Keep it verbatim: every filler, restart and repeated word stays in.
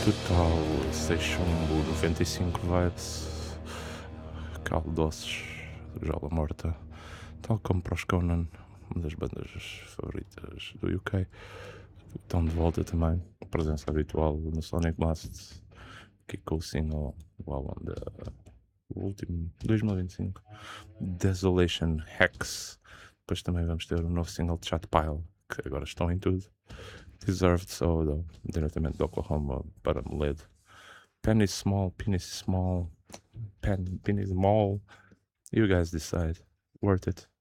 Total, seis chumbo, noventa e cinco vibes, caldosos, jola morta, tal como para os Conan, uma das bandas favoritas do U K. Estão de volta também, presença habitual no Sonic Blast, que com o single, o álbum da o último, dois mil e vinte e cinco, Desolation Hex. Depois também vamos ter um novo single de Chatpile, que agora estão em tudo. Deserved Soul, diretamente de Oklahoma para Moledo. Pen is small, penis is small, pen, pen is small. You guys decide. Worth it.